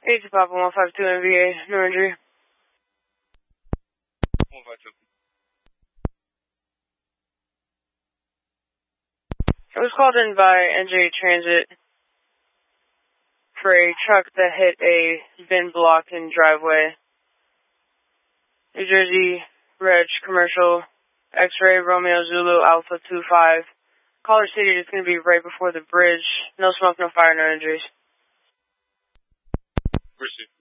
8 to Papa 152 NVA, no injury. 152. It was called in by NJ Transit for a truck that hit a bin block in driveway. New Jersey, Reg, Commercial, X-Ray, Romeo, Zulu, Alpha 25. Caller stated it's going to be right before the bridge. No smoke, no fire, no injuries. Appreciate it.